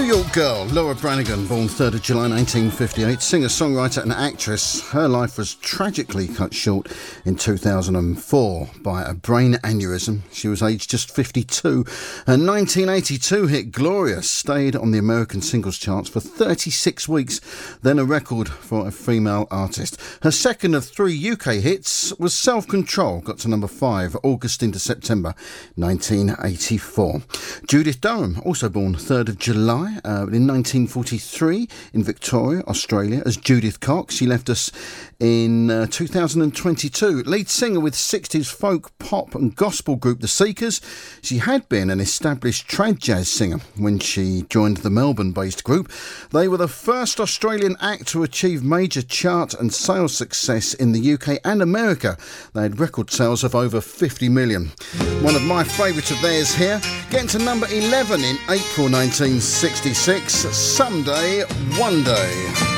York girl, Laura Branigan, born 3rd of July 1958, singer, songwriter and actress. Her life was tragically cut short in 2004 by a brain aneurysm. She was aged just 52. Her 1982 hit Gloria stayed on the American singles charts for 36 weeks, then a record for a female artist. Her second of 3 UK hits was Self Control, got to number 5, August into September 1984. Judith Durham, also born 3rd of July in 1943 in Victoria, Australia, as Judith Cox. She left us in 2022. Lead singer with 60s folk, pop and gospel group The Seekers. She had been an established trad jazz singer when she joined the Melbourne-based group. They were the first Australian act to achieve major chart and sales success in the UK and America. They had record sales of over 50 million. One of my favourites of theirs here, getting to number 11 in April 1966, Someday, One Day.